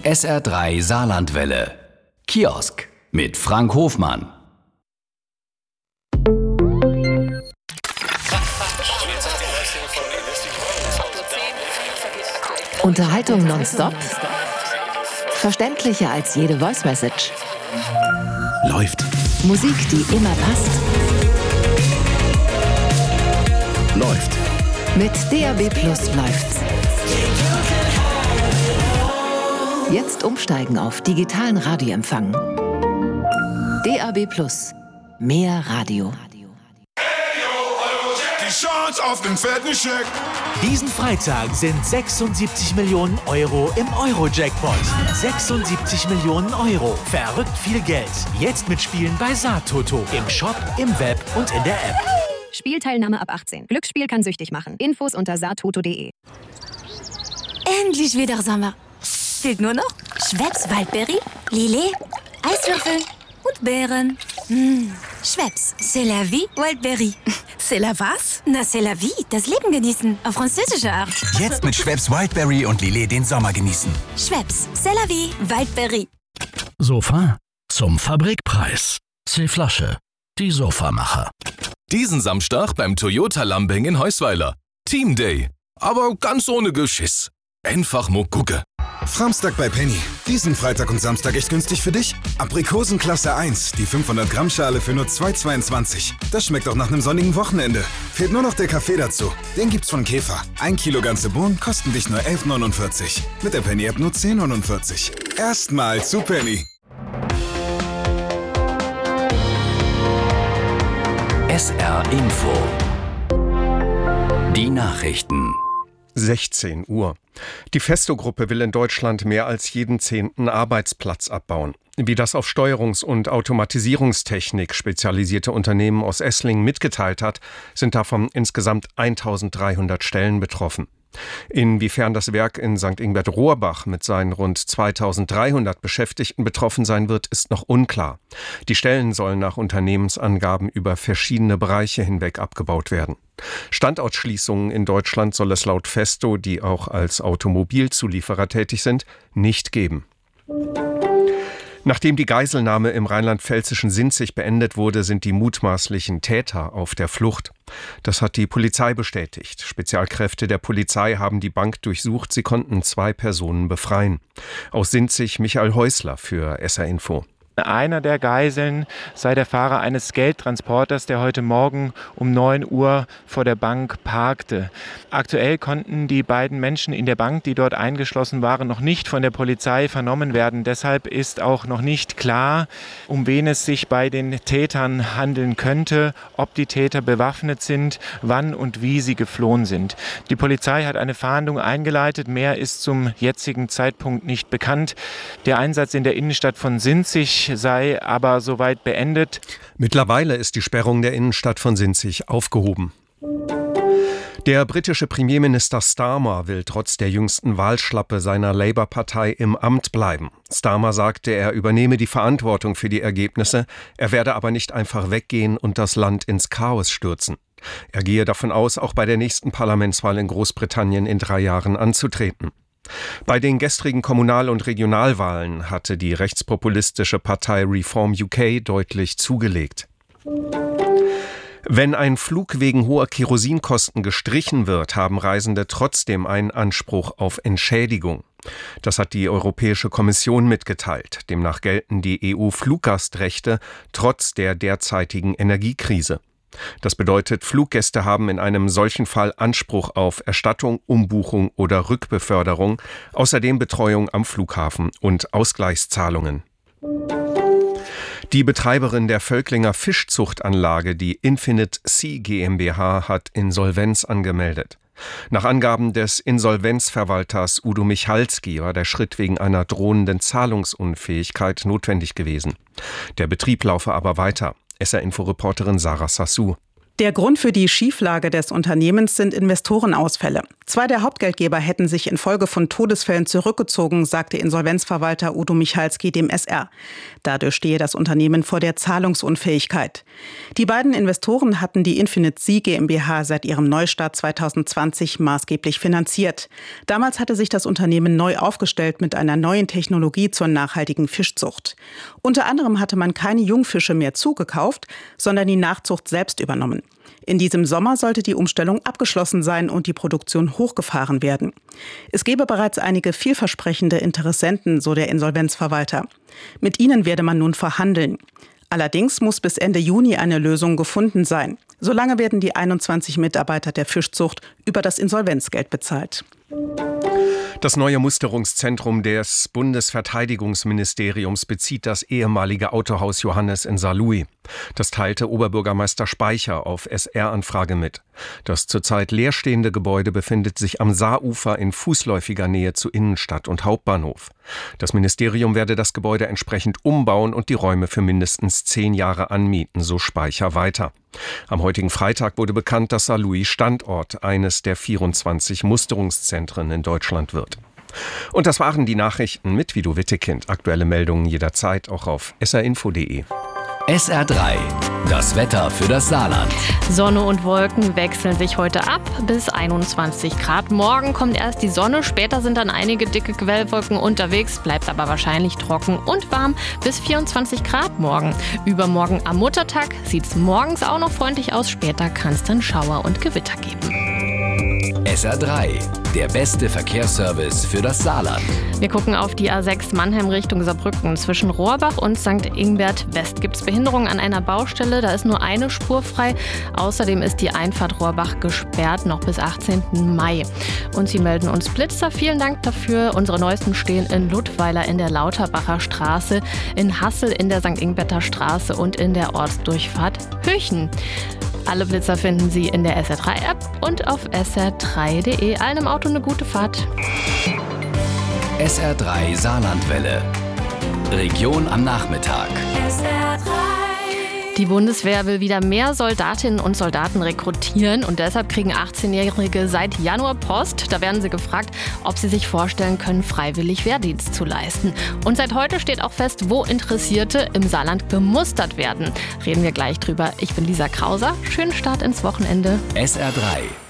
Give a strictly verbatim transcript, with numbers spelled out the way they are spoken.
S R drei Saarlandwelle. Kiosk mit Frank Hofmann. Unterhaltung nonstop? Verständlicher als jede Voice-Message? Läuft. Musik, die immer passt? Läuft. Mit D A B Plus läuft's. Jetzt umsteigen auf digitalen Radioempfang. D A B Plus. Mehr Radio. Die Chance auf den fetten Scheck. Diesen Freitag sind sechsundsiebzig Millionen Euro im Euro-Jackpot. sechsundsiebzig Millionen Euro. Verrückt viel Geld. Jetzt mitspielen bei Saartoto. Im Shop, im Web und in der App. Spielteilnahme ab achtzehn. Glücksspiel kann süchtig machen. Infos unter saartoto punkt de. Endlich wieder Sommer. Fehlt nur noch Schweppes Waldbeere, Lillet, Eiswürfel und Beeren. Mmh. Schweppes, c'est la vie, Waldbeere. C'est la was? Na, c'est la vie, das Leben genießen. Auf französische Art. Jetzt mit Schweppes Wildberry und Lillet den Sommer genießen. Schweppes, c'est la vie, Waldbeere. Sofa zum Fabrikpreis. C-Flasche, die Sofamacher. Diesen Samstag beim Toyota Lambing in Heusweiler. Team Day. Aber ganz ohne Geschiss. Einfach mal gucke. Framstag bei Penny. Diesen Freitag und Samstag echt günstig für dich? Aprikosen Klasse eins, die fünfhundert Gramm Schale für nur zwei Euro zweiundzwanzig. Das schmeckt auch nach einem sonnigen Wochenende. Fehlt nur noch der Kaffee dazu. Den gibt's von Käfer. Ein Kilo ganze Bohnen kosten dich nur elf neunundvierzig. Mit der Penny-App nur zehn neunundvierzig. Erstmal zu Penny. S R Info. Die Nachrichten. sechzehn Uhr. Die Festo-Gruppe will in Deutschland mehr als jeden zehnten Arbeitsplatz abbauen. Wie das auf Steuerungs- und Automatisierungstechnik spezialisierte Unternehmen aus Esslingen mitgeteilt hat, sind davon insgesamt eintausenddreihundert Stellen betroffen. Inwiefern das Werk in Sankt Ingbert-Rohrbach mit seinen rund zweitausenddreihundert Beschäftigten betroffen sein wird, ist noch unklar. Die Stellen sollen nach Unternehmensangaben über verschiedene Bereiche hinweg abgebaut werden. Standortschließungen in Deutschland soll es laut Festo, die auch als Automobilzulieferer tätig sind, nicht geben. Nachdem die Geiselnahme im rheinland-pfälzischen Sinzig beendet wurde, sind die mutmaßlichen Täter auf der Flucht. Das hat die Polizei bestätigt. Spezialkräfte der Polizei haben die Bank durchsucht. Sie konnten zwei Personen befreien. Aus Sinzig Michael Häusler für S R Info. Einer der Geiseln sei der Fahrer eines Geldtransporters, der heute Morgen um neun Uhr vor der Bank parkte. Aktuell konnten die beiden Menschen in der Bank, die dort eingeschlossen waren, noch nicht von der Polizei vernommen werden. Deshalb ist auch noch nicht klar, um wen es sich bei den Tätern handeln könnte, ob die Täter bewaffnet sind, wann und wie sie geflohen sind. Die Polizei hat eine Fahndung eingeleitet. Mehr ist zum jetzigen Zeitpunkt nicht bekannt. Der Einsatz in der Innenstadt von Sinzig sei aber soweit beendet. Mittlerweile ist die Sperrung der Innenstadt von Sinzig aufgehoben. Der britische Premierminister Starmer will trotz der jüngsten Wahlschlappe seiner Labour-Partei im Amt bleiben. Starmer sagte, er übernehme die Verantwortung für die Ergebnisse, er werde aber nicht einfach weggehen und das Land ins Chaos stürzen. Er gehe davon aus, auch bei der nächsten Parlamentswahl in Großbritannien in drei Jahren anzutreten. Bei den gestrigen Kommunal- und Regionalwahlen hatte die rechtspopulistische Partei Reform U K deutlich zugelegt. Wenn ein Flug wegen hoher Kerosinkosten gestrichen wird, haben Reisende trotzdem einen Anspruch auf Entschädigung. Das hat die Europäische Kommission mitgeteilt. Demnach gelten die E U-Fluggastrechte trotz der derzeitigen Energiekrise. Das bedeutet, Fluggäste haben in einem solchen Fall Anspruch auf Erstattung, Umbuchung oder Rückbeförderung, außerdem Betreuung am Flughafen und Ausgleichszahlungen. Die Betreiberin der Völklinger Fischzuchtanlage, die Infinite Sea GmbH, hat Insolvenz angemeldet. Nach Angaben des Insolvenzverwalters Udo Michalski war der Schritt wegen einer drohenden Zahlungsunfähigkeit notwendig gewesen. Der Betrieb laufe aber weiter. S R-Info-Reporterin Sarah Sassou. Der Grund für die Schieflage des Unternehmens sind Investorenausfälle. Zwei der Hauptgeldgeber hätten sich infolge von Todesfällen zurückgezogen, sagte Insolvenzverwalter Udo Michalski dem S R. Dadurch stehe das Unternehmen vor der Zahlungsunfähigkeit. Die beiden Investoren hatten die Infinite Sea GmbH seit ihrem Neustart zweitausendzwanzig maßgeblich finanziert. Damals hatte sich das Unternehmen neu aufgestellt mit einer neuen Technologie zur nachhaltigen Fischzucht. Unter anderem hatte man keine Jungfische mehr zugekauft, sondern die Nachzucht selbst übernommen. In diesem Sommer sollte die Umstellung abgeschlossen sein und die Produktion hochgefahren werden. Es gebe bereits einige vielversprechende Interessenten, so der Insolvenzverwalter. Mit ihnen werde man nun verhandeln. Allerdings muss bis Ende Juni eine Lösung gefunden sein. Solange werden die einundzwanzig Mitarbeiter der Fischzucht über das Insolvenzgeld bezahlt. Das neue Musterungszentrum des Bundesverteidigungsministeriums bezieht das ehemalige Autohaus Johannes in Saarlouis. Das teilte Oberbürgermeister Speicher auf S R-Anfrage mit. Das zurzeit leerstehende Gebäude befindet sich am Saarufer in fußläufiger Nähe zu Innenstadt und Hauptbahnhof. Das Ministerium werde das Gebäude entsprechend umbauen und die Räume für mindestens zehn Jahre anmieten, so Speicher weiter. Am heutigen Freitag wurde bekannt, dass Saarlouis Standort eines der vierundzwanzig Musterungszentren in Deutschland wird. Und das waren die Nachrichten mit Vido Wittekind. Aktuelle Meldungen jederzeit auch auf s r info punkt d e. S R drei, das Wetter für das Saarland. Sonne und Wolken wechseln sich heute ab bis einundzwanzig Grad. Morgen kommt erst die Sonne, später sind dann einige dicke Quellwolken unterwegs, bleibt aber wahrscheinlich trocken und warm bis vierundzwanzig Grad morgen. Übermorgen am Muttertag sieht es morgens auch noch freundlich aus, später kann es dann Schauer und Gewitter geben. S R drei, der beste Verkehrsservice für das Saarland. Wir gucken auf die A sechs Mannheim Richtung Saarbrücken. Zwischen Rohrbach und Sankt Ingbert West gibt es Behinderungen an einer Baustelle. Da ist nur eine Spur frei. Außerdem ist die Einfahrt Rohrbach gesperrt, noch bis achtzehnten Mai. Und Sie melden uns Blitzer. Vielen Dank dafür. Unsere neuesten stehen in Ludweiler in der Lauterbacher Straße, in Hassel in der Sankt Ingberter Straße und in der Ortsdurchfahrt Höchen. Alle Blitzer finden Sie in der S R drei App und auf s r drei punkt d e. Allen im Auto eine gute Fahrt. S R drei Saarlandwelle. Region am Nachmittag. S R drei. Die Bundeswehr will wieder mehr Soldatinnen und Soldaten rekrutieren und deshalb kriegen achtzehnjährige seit Januar Post. Da werden sie gefragt, ob sie sich vorstellen können, freiwillig Wehrdienst zu leisten. Und seit heute steht auch fest, wo Interessierte im Saarland gemustert werden. Reden wir gleich drüber. Ich bin Lisa Krauser. Schönen Start ins Wochenende. S R drei.